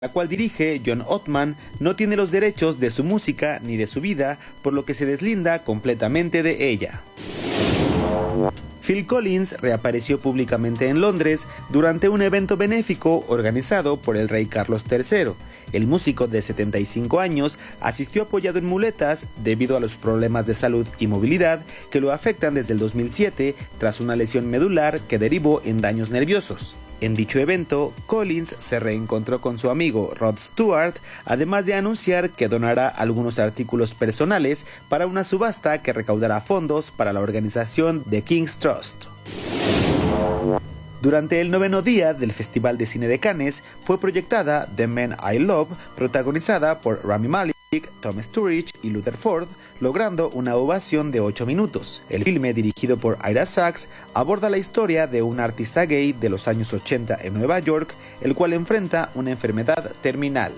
la cual dirige John Ottman, no tiene los derechos de su música ni de su vida, por lo que se deslinda completamente de ella. Phil Collins reapareció públicamente en Londres durante un evento benéfico organizado por el rey Carlos III. El músico de 75 años asistió apoyado en muletas debido a los problemas de salud y movilidad que lo afectan desde el 2007 tras una lesión medular que derivó en daños nerviosos. En dicho evento, Collins se reencontró con su amigo Rod Stewart, además de anunciar que donará algunos artículos personales para una subasta que recaudará fondos para la organización The King's Trust. Durante el 9º día del Festival de Cine de Cannes, fue proyectada The Men I Love, protagonizada por Rami Malek, Tom Sturridge y Luther Ford, logrando una ovación de 8 minutos. El filme, dirigido por Ira Sachs, aborda la historia de un artista gay de los años 80 en Nueva York, el cual enfrenta una enfermedad terminal.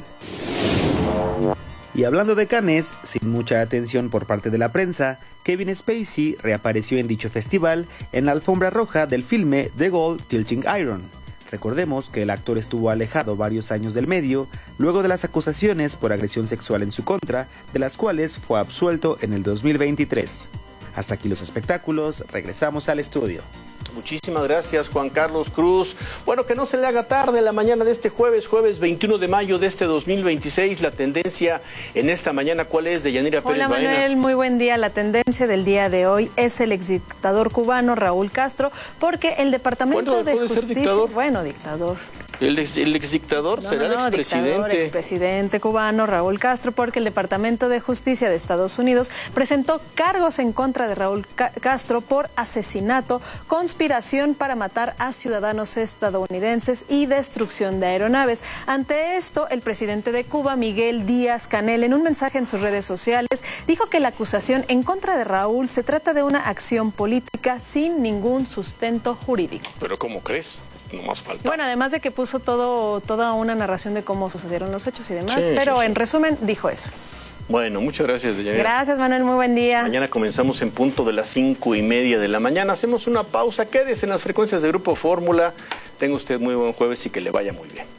Y hablando de Cannes, sin mucha atención por parte de la prensa, Kevin Spacey reapareció en dicho festival en la alfombra roja del filme The Gold Tilting Iron. Recordemos que el actor estuvo alejado varios años del medio, luego de las acusaciones por agresión sexual en su contra, de las cuales fue absuelto en el 2023. Hasta aquí los espectáculos, regresamos al estudio. Muchísimas gracias, Juan Carlos Cruz. Bueno, que no se le haga tarde la mañana de este jueves 21 de mayo de este 2026. La tendencia en esta mañana, ¿cuál es, Deyanira Pérez Hola, Baena? Manuel, muy buen día. La tendencia del día de hoy es el exdictador cubano Raúl Castro, porque el Departamento de Justicia... dictador. ¿El exdictador será el expresidente? Expresidente cubano Raúl Castro, porque el Departamento de Justicia de Estados Unidos presentó cargos en contra de Raúl Castro por asesinato, conspiración para matar a ciudadanos estadounidenses y destrucción de aeronaves. Ante esto, el presidente de Cuba, Miguel Díaz-Canel, en un mensaje en sus redes sociales, dijo que la acusación en contra de Raúl se trata de una acción política sin ningún sustento jurídico. ¿Pero cómo crees? No más falta. Bueno, además de que puso toda una narración de cómo sucedieron los hechos y demás, pero en resumen dijo eso. Bueno, muchas gracias, Deyanira. Gracias, Manuel, muy buen día. Mañana comenzamos en punto de las 5:30 de la mañana. Hacemos una pausa, quédese en las frecuencias de Grupo Fórmula. Tenga usted muy buen jueves y que le vaya muy bien.